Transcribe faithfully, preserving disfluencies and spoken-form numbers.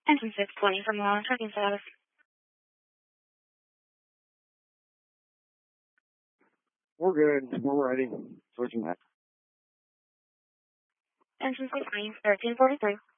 Engine six twenty from Long, checking status. We're good. We're ready. Switching back. Engine six twenty, thirteen forty-three.